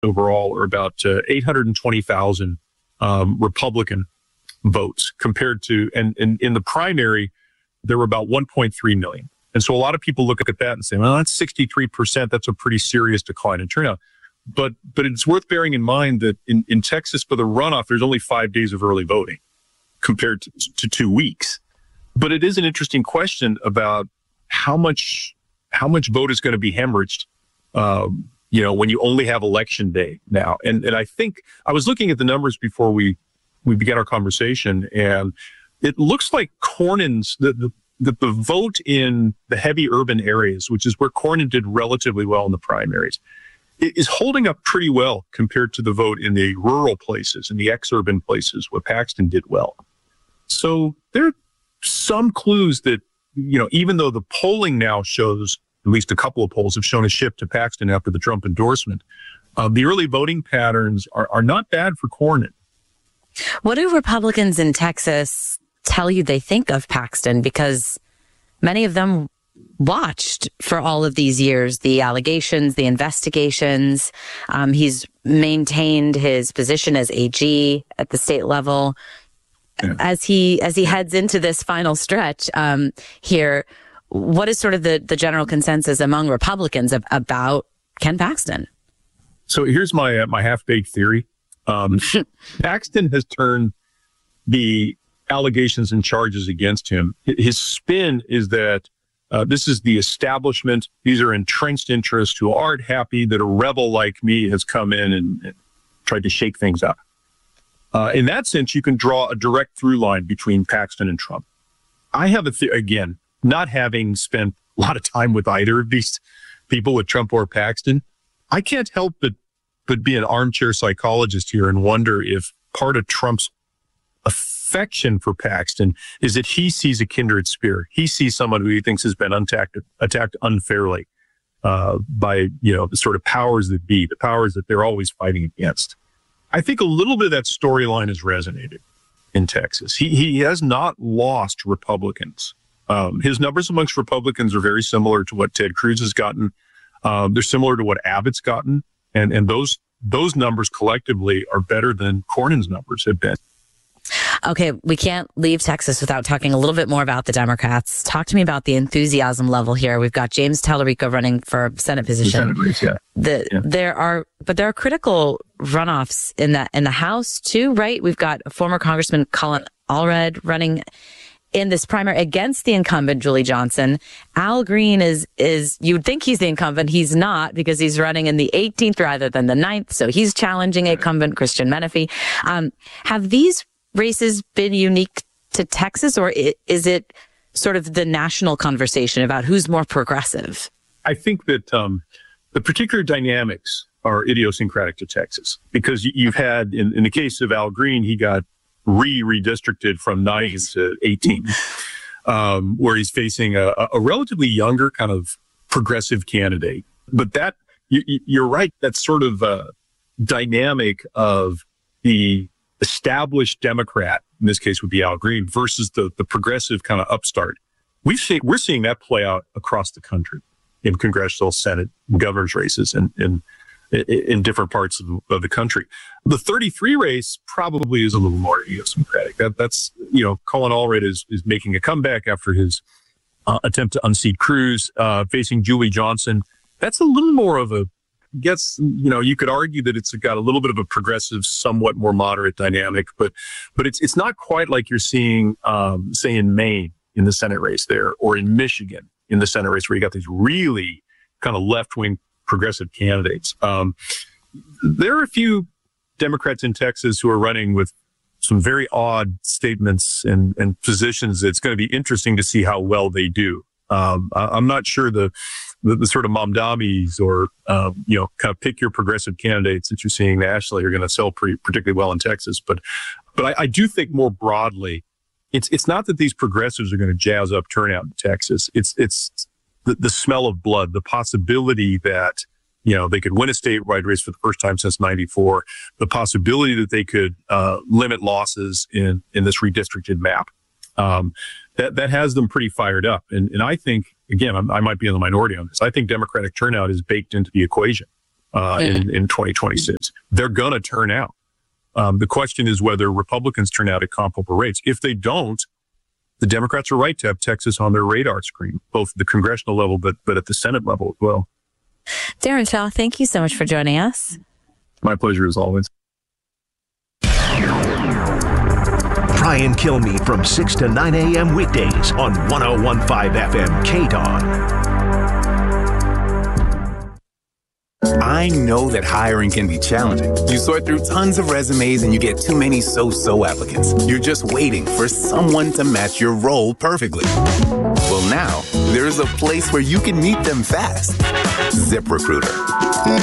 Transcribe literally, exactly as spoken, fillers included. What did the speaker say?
overall are about uh, eight hundred twenty thousand um, Republican votes compared to, and, and in the primary, there were about one point three million. And so a lot of people look at that and say, well, that's sixty-three percent. That's a pretty serious decline in turnout. But but it's worth bearing in mind that in, in Texas, for the runoff, there's only five days of early voting compared to, to two weeks. But it is an interesting question about how much how much vote is going to be hemorrhaged, um, you know, when you only have election day now. And and I think I was looking at the numbers before we we began our conversation, and it looks like Cornyn's the the the, the vote in the heavy urban areas, which is where Cornyn did relatively well in the primaries, is holding up pretty well compared to the vote in the rural places, in the ex-urban places where Paxton did well. So there are some clues that, you know, even though the polling now shows, at least a couple of polls have shown a shift to Paxton after the Trump endorsement, uh, the early voting patterns are, are not bad for Cornyn. What do Republicans in Texas tell you they think of Paxton? Because many of them watched for all of these years, the allegations, the investigations. Um, he's maintained his position as A G at the state level. Yeah. As he as he heads into this final stretch um, here, what is sort of the, the general consensus among Republicans of, about Ken Paxton? So here's my uh, my half-baked theory. Um, Paxton has turned the allegations and charges against him. His spin is that uh, this is the establishment. These are entrenched interests who aren't happy that a rebel like me has come in and, and tried to shake things up. Uh, in that sense, you can draw a direct through line between Paxton and Trump. I have a th- again, not having spent a lot of time with either of these people, with Trump or Paxton, I can't help but but be an armchair psychologist here and wonder if part of Trump's affection for Paxton is that he sees a kindred spirit. He sees someone who he thinks has been attacked, attacked unfairly uh, by, you know, the sort of powers that be, the powers that they're always fighting against. I think a little bit of that storyline has resonated in Texas. He he has not lost Republicans. Um, his numbers amongst Republicans are very similar to what Ted Cruz has gotten. Um, they're similar to what Abbott's gotten. And and those those numbers collectively are better than Cornyn's numbers have been. Okay, we can't leave Texas without talking a little bit more about the Democrats. Talk to me about the enthusiasm level here. We've got James Tallarico running for Senate position. Senate race, yeah. The, yeah. There are, but there are critical runoffs in that in the House too, right? We've got former Congressman Colin Allred running in this primary against the incumbent Julie Johnson. Al Green is, is you'd think he's the incumbent. He's not, because he's running in the eighteenth rather than the ninth. So he's challenging incumbent Christian Menefee. Um, have these races been unique to Texas, or is it sort of the national conversation about who's more progressive? I think that um, the particular dynamics are idiosyncratic to Texas, because you've had, in, in the case of Al Green, he got re-redistricted from nine to eighteen, um, where he's facing a, a relatively younger kind of progressive candidate. But that, you, you're right, that's sort of a dynamic of the established Democrat, in this case would be Al Green, versus the, the progressive kind of upstart. We've seen, we're seeing that play out across the country in congressional, Senate, and governor's races and in, in, in different parts of, of the country. The thirty-three race probably is a little more idiosyncratic. That, that's, you know, Colin Allred is, is making a comeback after his uh, attempt to unseat Cruz, uh, facing Julie Johnson. That's a little more of a, gets, you know, you could argue that it's got a little bit of a progressive, somewhat more moderate dynamic, but but it's it's not quite like you're seeing, um, say, in Maine in the Senate race there, or in Michigan in the Senate race, where you got these really kind of left-wing progressive candidates. Um, there are a few Democrats in Texas who are running with some very odd statements and, and positions. It's going to be interesting to see how well they do. Um, I, I'm not sure the The, the sort of Mamdamis or, um, you know, kind of pick your progressive candidates that you're seeing nationally are going to sell pretty, particularly well in Texas. But but I, I do think more broadly, it's it's not that these progressives are going to jazz up turnout in Texas. It's it's the, the smell of blood, the possibility that, you know, they could win a statewide race for the first time since ninety-four, the possibility that they could uh, limit losses in, in this redistricted map. Um, that, that has them pretty fired up. And, and I think, again, I'm, I might be in the minority on this. I think Democratic turnout is baked into the equation. uh, in, in twenty twenty-six. They're going to turn out. Um, the question is whether Republicans turn out at comparable rates. If they don't, the Democrats are right to have Texas on their radar screen, both at the congressional level, but but at the Senate level as well. Darren Shaw, thank you so much for joining us. My pleasure as always. Brian Kilmeade from six to nine a.m. weekdays on one oh one point five F M K D O N. I know that hiring can be challenging. You sort through tons of resumes and you get too many so-so applicants. You're just waiting for someone to match your role perfectly. Well, now, there's a place where you can meet them fast. ZipRecruiter.